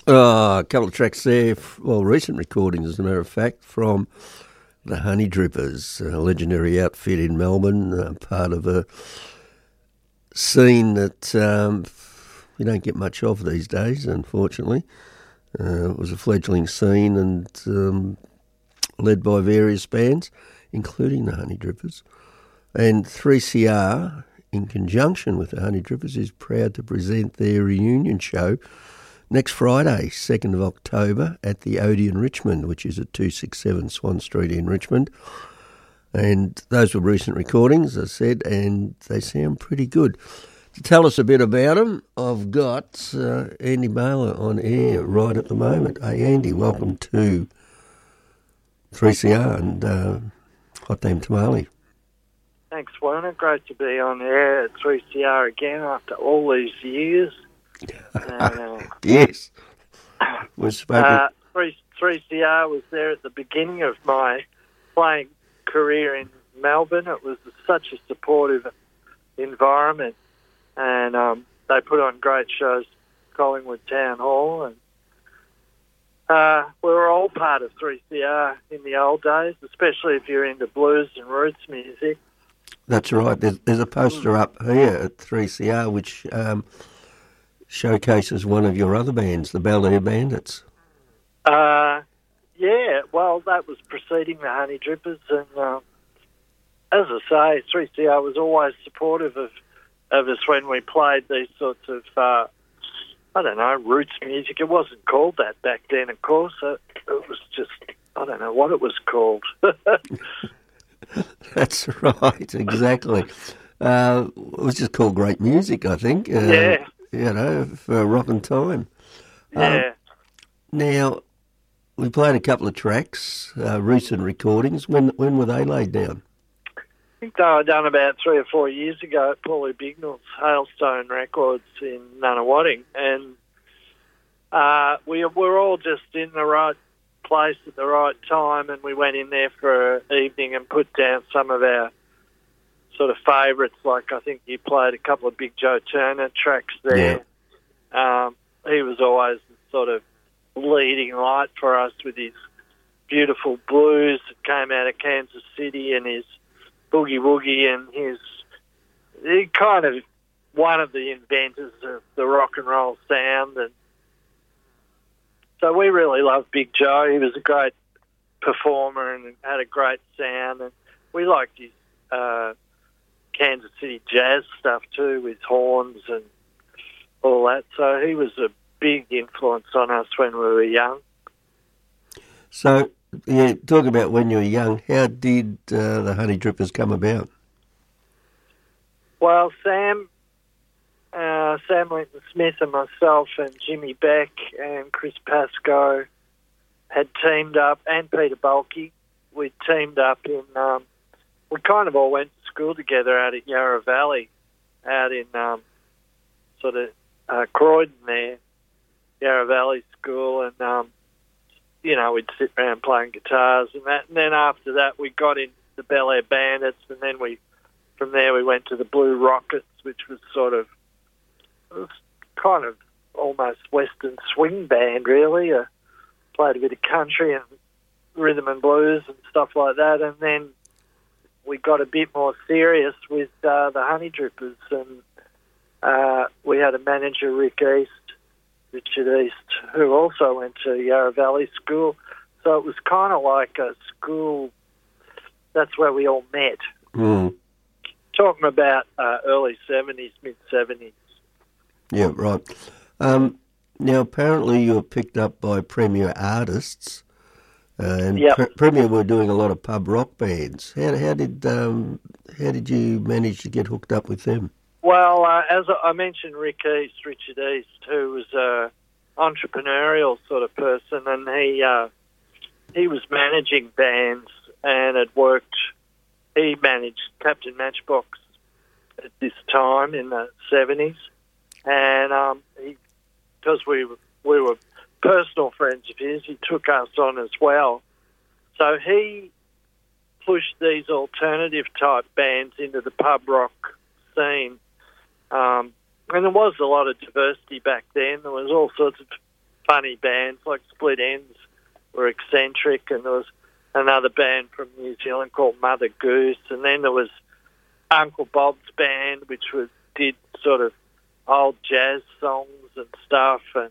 A couple of tracks there, recent recordings, as a matter of fact, from the Honey Drippers, a legendary outfit in Melbourne, part of a scene that you don't get much of these days, unfortunately. It was a fledgling scene and led by various bands, including the Honey Drippers. And 3CR, in conjunction with the Honey Drippers, is proud to present their reunion show next Friday, 2nd of October, at the Odeon Richmond, which is at 267 Swan Street in Richmond. And those were recent recordings, as I said, and they sound pretty good. To tell us a bit about them, I've got Andy Baylor on air right at the moment. Hey, Andy, welcome to 3CR and Hot Damn Tamale. Thanks, Werner. Great to be on air at 3CR again after all these years. Yes. We've spoken. 3CR was there at the beginning of my playing career in Melbourne. It was such a supportive environment, and they put on great shows, Collingwood Town Hall, and we were all part of 3CR in the old days, especially if you're into blues and roots music. That's right. There's a poster up here at 3CR which showcases one of your other bands, the Bel Air Bandits. Yeah, well, that was preceding the Honey Drippers, and as I say, 3CR was always supportive of us when we played these sorts of, roots music. It wasn't called that back then, of course. It was just, I don't know what it was called. That's right, exactly. It was just called great music, I think. Yeah. For rockin' time. Yeah. Now, we played a couple of tracks, recent recordings. When were they laid down? I think they were done about 3 or 4 years ago at Paulie Bignell's Hailstone Records in Nunawading, and we were all just in the right place at the right time, and we went in there for an evening and put down some of our sort of favourites. Like, I think you played a couple of Big Joe Turner tracks there. Yeah. He was always the sort of leading light for us with his beautiful blues that came out of Kansas City and his boogie woogie, and he kind of one of the inventors of the rock and roll sound. And so we really loved Big Joe. He was a great performer and had a great sound, and we liked his Kansas City jazz stuff too, with horns and all that. So he was a big influence on us when we were young. So, yeah, talk about when you were young. How did the Honey Drippers come about? Well, Sam Linton Smith and myself and Jimmy Beck and Chris Pascoe had teamed up, and Peter Bulkey. We teamed up in, we kind of all went to school together out at Yarra Valley, out in Croydon there, Yarra Valley School, and, we'd sit around playing guitars and that. And then after that, we got into the Bel Air Bandits, and then from there we went to the Blue Rockets, which was it was kind of almost Western swing band, really. Played a bit of country and rhythm and blues and stuff like that. And then we got a bit more serious with the Honey Drippers, and we had a manager, Richard East, who also went to Yarra Valley School. So it was kind of like a school. That's where we all met. Mm. Talking about early 70s, mid-70s. Yeah, right. Now, apparently you were picked up by Premier Artists, and yep. Premier were doing a lot of pub rock bands. How did you manage to get hooked up with them? Well, as I mentioned, Richard East, who was a entrepreneurial sort of person, and he was managing bands and had worked. He managed Captain Matchbox at this time in the 70s, and because we were personal friends of his, he took us on as well. So he pushed these alternative type bands into the pub rock scene. And there was a lot of diversity back then. There was all sorts of funny bands, like Split Ends were eccentric, and there was another band from New Zealand called Mother Goose, and then there was Uncle Bob's band, which did sort of old jazz songs and stuff, and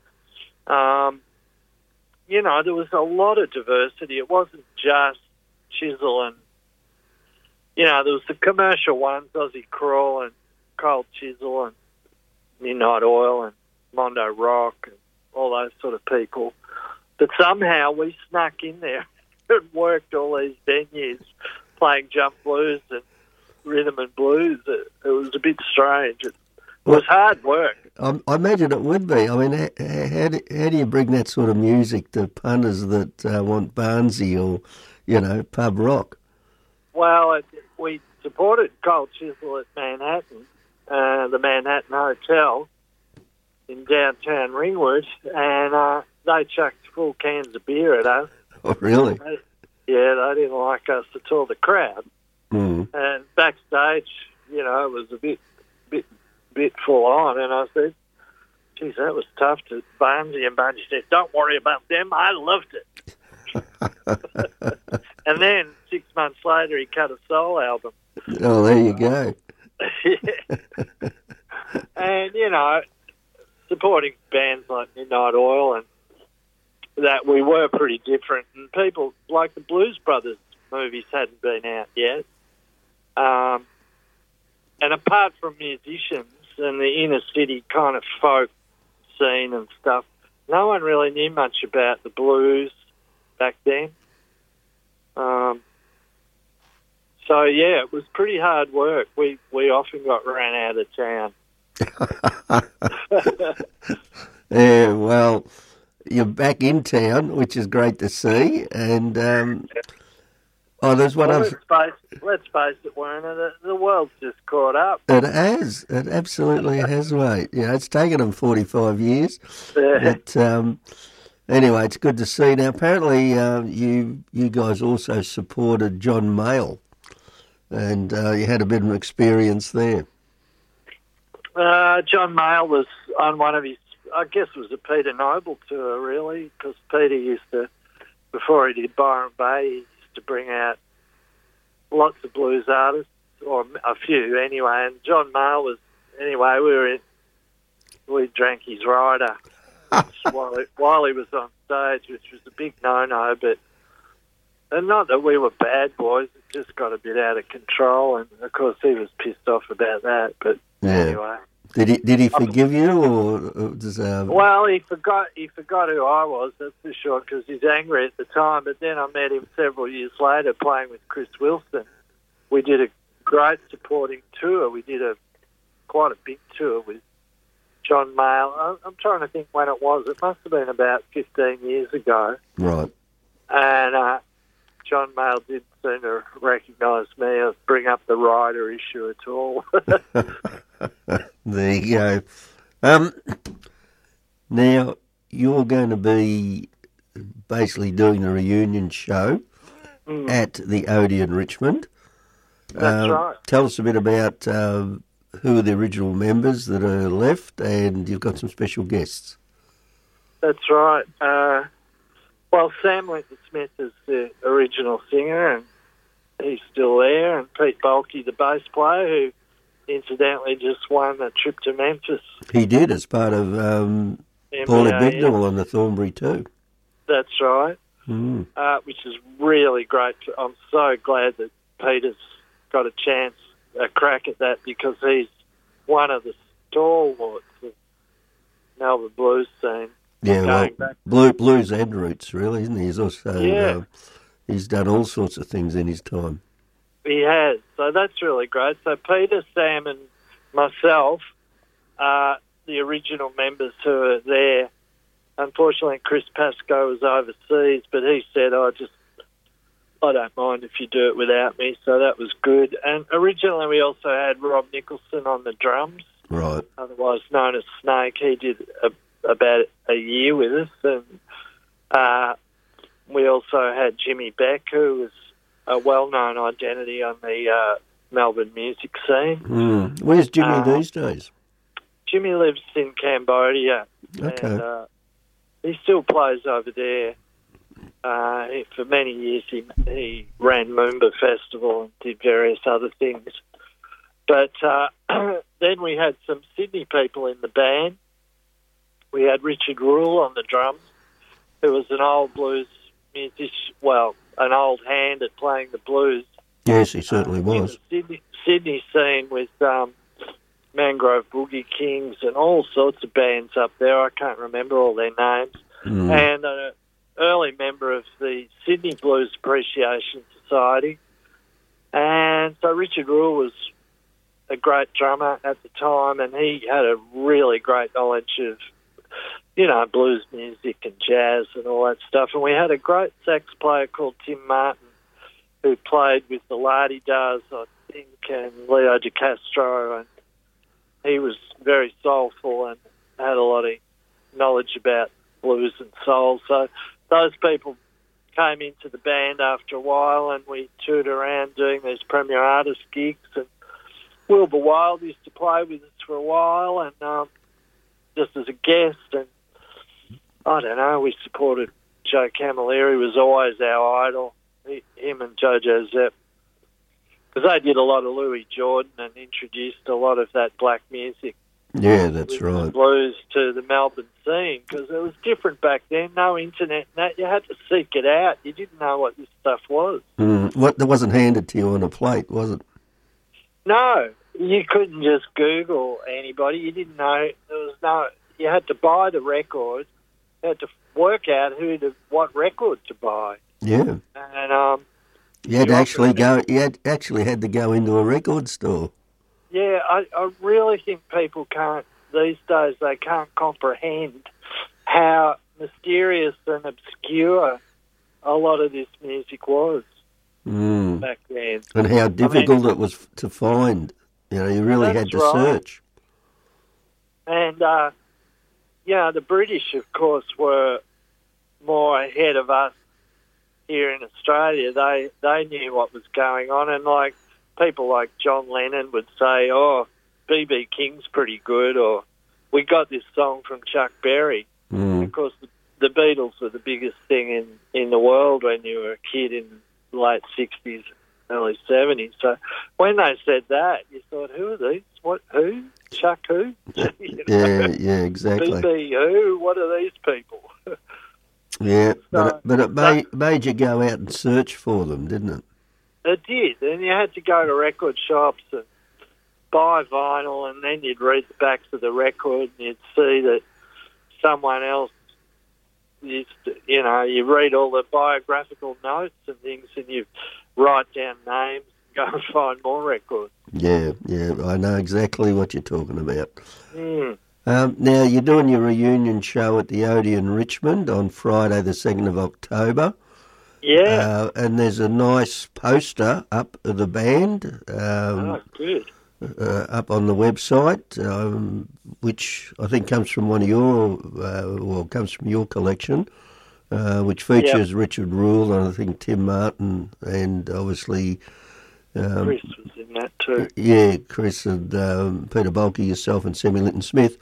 there was a lot of diversity. It wasn't just Chisel and, there was the commercial ones, Aussie Crawl and Cold Chisel and Midnight Oil and Mondo Rock and all those sort of people. But somehow we snuck in there and worked all these venues playing jump blues and rhythm and blues. It was a bit strange. It was hard work. I imagine it would be. I mean, how do you bring that sort of music to punters that want Barnsey or, pub rock? Well, we supported Cold Chisel at Manhattan, the Manhattan Hotel in downtown Ringwood, and they chucked full cans of beer at us. Oh, really? They didn't like us at all, the crowd. Mm. And backstage, it was a bit full on, and I said, geez, that was tough to Barnsey, and Barnsey said, don't worry about them, I loved it. And then 6 months later, he cut a soul album. Oh, there you go. Yeah. And, supporting bands like Midnight Oil, and that we were pretty different. And people, like the Blues Brothers movies hadn't been out yet. And apart from musicians and the inner city kind of folk scene and stuff, no one really knew much about the blues back then. It was pretty hard work. We often got ran out of town. Yeah, well, you're back in town, which is great to see. And there's one other. Let's face it, Werner. The world's just caught up. It has. It absolutely has, mate. It's taken them 45 years. Yeah. But anyway, it's good to see. Now, apparently, you guys also supported John Mayall, and you had a bit of experience there. John Mayall was on one of his, I guess it was a Peter Noble tour, really, because Peter used to, before he did Byron Bay, he used to bring out lots of blues artists, or a few anyway, and John Mayall was, anyway, we drank his rider while he was on stage, which was a big no-no, and not that we were bad boys, it just got a bit out of control, and of course he was pissed off about that, but anyway. Did he forgive you, or does? Well, he forgot who I was. That's for sure, because he's angry at the time. But then I met him several years later, playing with Chris Wilson. We did a great supporting tour. We did quite a big tour with John Mayall. I'm trying to think when it was. It must have been about 15 years ago. Right. And John Mayall didn't seem to recognise me or bring up the rider issue at all. There you go. Now, you're going to be basically doing a reunion show at the Odeon Richmond. That's right. Tell us a bit about who are the original members that are left, and you've got some special guests. That's right. Well, Sam Winter Smith is the original singer, and he's still there, and Pete Bulkey, the bass player, who incidentally just won a trip to Memphis. He did, as part of Paulie Bignell on the Thornbury too. That's right, which is really great. I'm so glad that Peter's got a crack at that, because he's one of the stalwarts of Melbourne blues scene. Yeah, blues and roots, really, isn't he? He's also he's done all sorts of things in his time. He has, so that's really great. So Peter, Sam and myself are the original members who are there. Unfortunately, Chris Pascoe was overseas, but he said, I don't mind if you do it without me, so that was good. And originally we also had Rob Nicholson on the drums, right? Otherwise known as Snake. He did about a year with us, and we also had Jimmy Beck, who was a well-known identity on the Melbourne music scene. Where's Jimmy these days? Jimmy lives in Cambodia. Okay. And, he still plays over there. For many years, he ran Moomba Festival and did various other things. But then we had some Sydney people in the band. We had Richard Rule on the drums, who was an old blues musician, well, an old hand at playing the blues. Yes, he certainly was. In the Sydney scene with Mangrove Boogie Kings and all sorts of bands up there. I can't remember all their names. And an early member of the Sydney Blues Appreciation Society. And so Richard Rule was a great drummer at the time, and he had a really great knowledge of, blues music and jazz and all that stuff. And we had a great sax player called Tim Martin, who played with the La-Di-Das, I think, and Leo DeCastro, and he was very soulful and had a lot of knowledge about blues and soul. So those people came into the band after a while, and we toured around doing these Premier Artist gigs, and Wilbur Wilde used to play with us for a while, and just as a guest, and I don't know, we supported Joe Camilleri, was always our idol, him and Jojo Zepp, because they did a lot of Louis Jordan and introduced a lot of that black music. Yeah, that's right. Blues to the Melbourne scene, because it was different back then. No internet, you had to seek it out. You didn't know what this stuff was. That wasn't handed to you on a plate, was it? No, you couldn't just Google anybody. You didn't know. You had to buy the record. You had to work out what record to buy. Yeah. And you had actually had to go into a record store. Yeah, I really think people these days they can't comprehend how mysterious and obscure a lot of this music was back then. And how difficult it was to find. You really had to search. And, the British, of course, were more ahead of us here in Australia. They knew what was going on, and people like John Lennon would say, "Oh, B.B. King's pretty good," or "We got this song from Chuck Berry." Of course, the Beatles were the biggest thing in the world when you were a kid in the late 60s, early 70s. So when they said that, you thought, who are these? What? Who? Chuck who? Yeah, exactly. B.B. who? What are these people? Yeah, but it made you go out and search for them, didn't it? It did, and you had to go to record shops and buy vinyl, and then you'd read the backs of the record, and you'd see that someone else used to, you read all the biographical notes and things, and you write down names and go and find more records. Yeah, I know exactly what you're talking about. Now, you're doing your reunion show at the Odeon Richmond on Friday the 2nd of October. Yeah. And there's a nice poster up of the band. Good. Up on the website, which I think comes from comes from your collection, which features Richard Rule and I think Tim Martin and obviously Chris was in that too. Yeah, Chris and Peter Bulke, yourself and Sammy Linton Smith.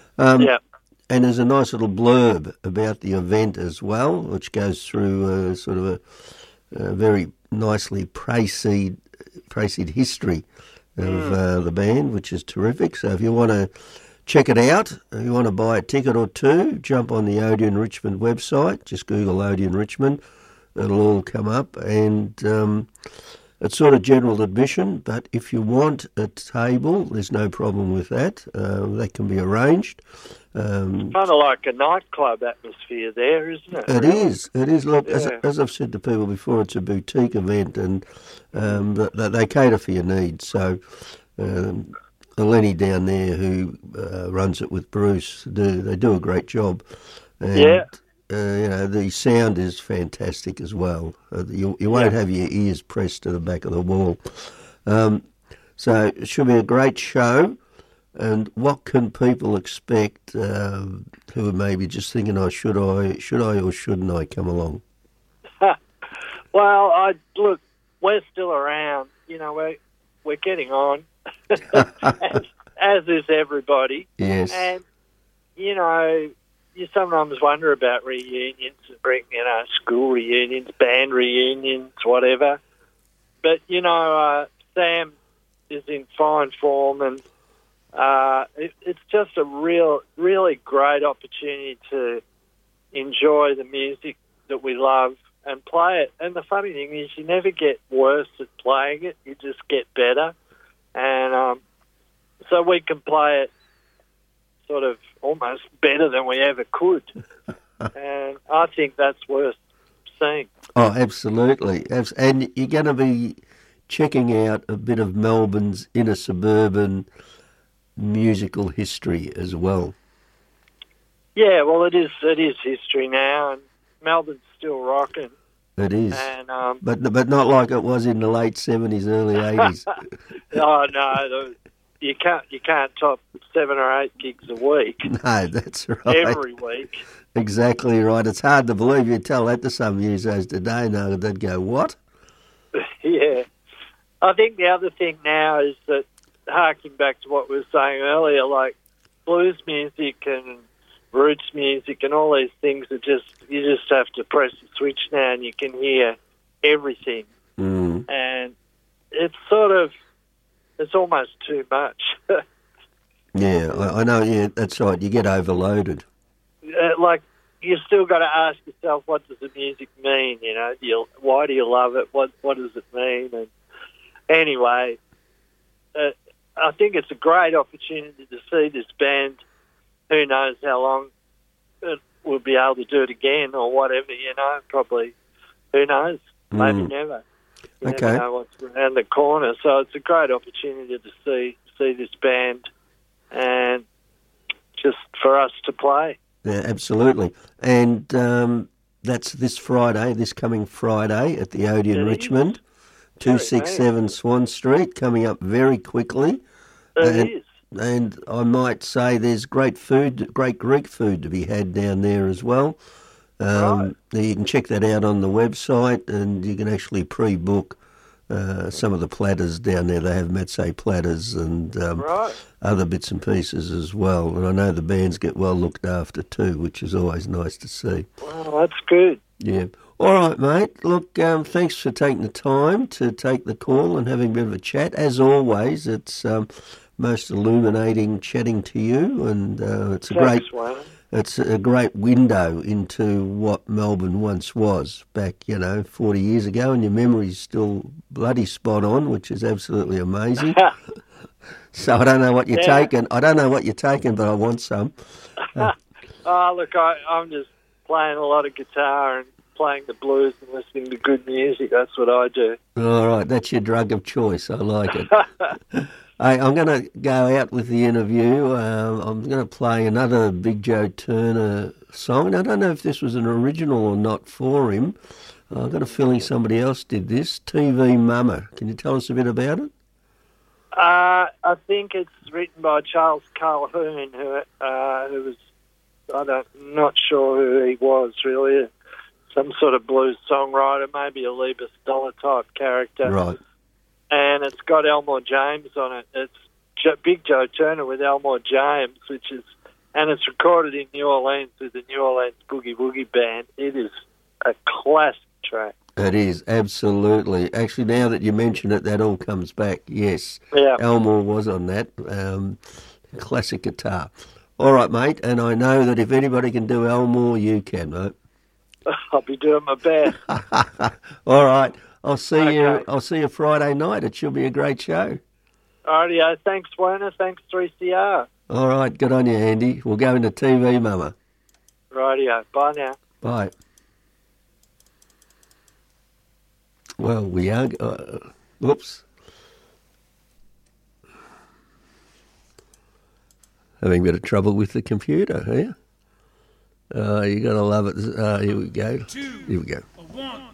And there's a nice little blurb about the event as well, which goes through sort of a very nicely praised history of the band, which is terrific. So if you want to check it out, if you want to buy a ticket or two, jump on the Odeon Richmond website, just Google Odeon Richmond, it'll all come up, and it's sort of general admission, but if you want a table, there's no problem with that. That can be arranged. It's kind of like a nightclub atmosphere there, isn't it? It is. Look, as I've said to people before, it's a boutique event, and they cater for your needs. So Lenny down there, who runs it with Bruce, they do a great job. And, the sound is fantastic as well. You won't have your ears pressed to the back of the wall. So it should be a great show. And what can people expect who are maybe just thinking, should I or shouldn't I come along? Well, look, we're still around. We're getting on, as is everybody. Yes. And, you sometimes wonder about reunions, school reunions, band reunions, whatever. But, Sam is in fine form, and it's just a really great opportunity to enjoy the music that we love and play it. And the funny thing is you never get worse at playing it, you just get better. And so we can play it sort of almost better than we ever could. And I think that's worth seeing. Oh, absolutely. And you're going to be checking out a bit of Melbourne's inner suburban musical history as well. Yeah, well, it is history now, and Melbourne's still rocking. It is, and but not like it was in the late 70s, early 80s. Oh no, you can't top 7 or 8 gigs a week. No, that's right. Every week. Exactly right. It's hard to believe. You tell that to some musos today, no, they'd go, what? Yeah. I think the other thing now is that, harking back to what we were saying earlier, like blues music and roots music and all these things you just have to press the switch now and you can hear everything. Mm. And it's almost too much. Yeah, I know, yeah, that's right. You get overloaded. Like, you still got to ask yourself, what does the music mean? Why do you love it? What does it mean? And anyway, I think it's a great opportunity to see this band. Who knows how long we'll be able to do it again or whatever, probably. Who knows? Maybe never. You never know what's around the corner. So it's a great opportunity to see this band and just for us to play. Yeah, absolutely. And that's this coming Friday at the Odeon Richmond, 267 Swan Street, coming up very quickly. It is. And I might say there's great Greek food to be had down there as well. Right. You can check that out on the website, and you can actually pre-book some of the platters down there. They have matzah platters and other bits and pieces as well. And I know the bands get well looked after too, which is always nice to see. Well, that's good. Yeah. All right, mate. Look, thanks for taking the time to take the call and having a bit of a chat. As always, it's most illuminating chatting to you, and it's a great window into what Melbourne once was back, 40 years ago, and your memory's still bloody spot on, which is absolutely amazing. So I don't know what you're taking. I don't know what you're taking, but I want some. Look, I'm just playing a lot of guitar and playing the blues and listening to good music. That's what I do. All right, that's your drug of choice. I like it. Hey, I'm going to go out with the interview. I'm going to play another Big Joe Turner song. I don't know if this was an original or not for him. I've got a feeling somebody else did this. TV Mama. Can you tell us a bit about it? I think it's written by Charles Calhoun, who was, not sure who he was really, some sort of blues songwriter, maybe a Lieber Stoller type character. Right. And it's got Elmore James on it. It's Big Joe Turner with Elmore James, and it's recorded in New Orleans with the New Orleans Boogie Woogie Band. It is a classic track. It is, absolutely. Actually, now that you mention it, that all comes back, yes. Yeah. Elmore was on that. Classic guitar. All right, mate, and I know that if anybody can do Elmore, you can, mate. I'll be doing my best. All right. I'll see you Friday night. It should be a great show. Rightio. Thanks, Werner. Thanks, 3CR. All right. Good on you, Andy. We'll go into TV Mama. Rightio. Bye now. Bye. Well, we are... whoops. Having a bit of trouble with the computer, yeah? You got to love it. Here we go. Here we go. 1,